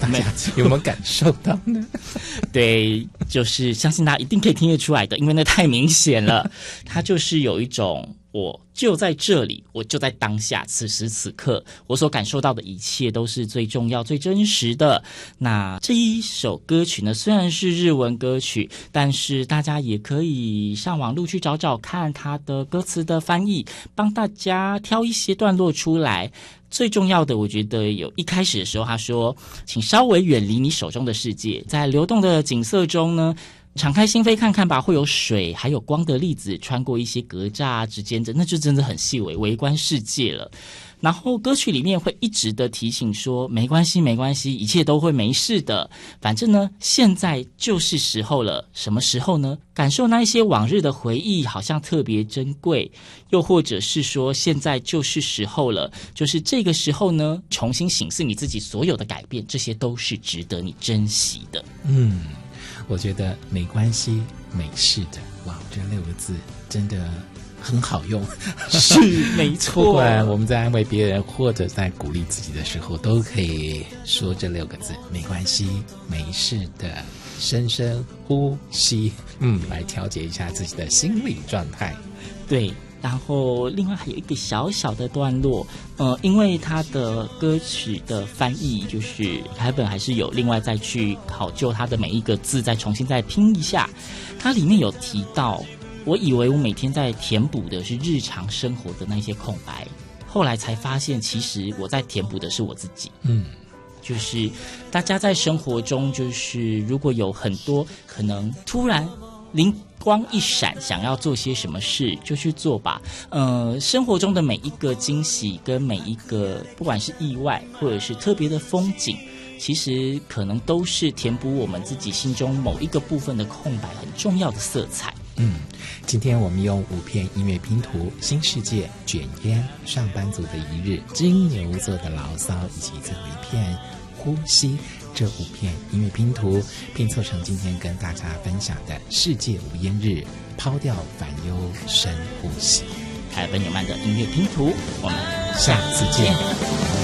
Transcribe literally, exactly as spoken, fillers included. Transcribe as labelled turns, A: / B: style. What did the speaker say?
A: 大家有没有感受到呢？
B: 对，就是相信大家一定可以听得出来的，因为那太明显了。它就是有一种我就在这里，我就在当下，此时此刻，我所感受到的一切都是最重要、最真实的。那这一首歌曲呢，虽然是日文歌曲，但是大家也可以上网路去找找看它的歌词的翻译，帮大家挑一些段落出来。最重要的，我觉得有一开始的时候，他说：“请稍微远离你手中的世界，在流动的景色中呢，敞开心扉看看吧，会有水还有光的粒子穿过一些格栅之间的，那就真的很细微，围观世界了。”然后歌曲里面会一直的提醒说，没关系没关系，一切都会没事的，反正呢现在就是时候了。什么时候呢？感受那一些往日的回忆好像特别珍贵，又或者是说现在就是时候了，就是这个时候呢，重新省思你自己所有的改变，这些都是值得你珍惜的。
A: 嗯，我觉得没关系没事的，哇，这六个字真的很好用。
B: 是没错，
A: 不管我们在安慰别人或者在鼓励自己的时候，都可以说这六个字，没关系没事的，深深呼吸，嗯，来调节一下自己的心理状态。
B: 对，然后另外还有一个小小的段落，呃，因为他的歌曲的翻译就是台本还是有另外再去考究他的每一个字，再重新再拼一下。它里面有提到，我以为我每天在填补的是日常生活的那些空白，后来才发现其实我在填补的是我自己。嗯，就是大家在生活中，就是如果有很多可能突然灵光一闪，想要做些什么事就去做吧。呃，生活中的每一个惊喜跟每一个不管是意外或者是特别的风景，其实可能都是填补我们自己心中某一个部分的空白很重要的色彩。
A: 嗯，今天我们用五片音乐拼图，新世界、卷烟、上班族的一日、金牛座的牢骚，以及最后一片呼吸，这五片音乐拼图拼凑成今天跟大家分享的世界无烟日，抛掉烦忧，深呼吸。
B: 凯尔本纽曼的音乐拼图，我们
A: 下次见。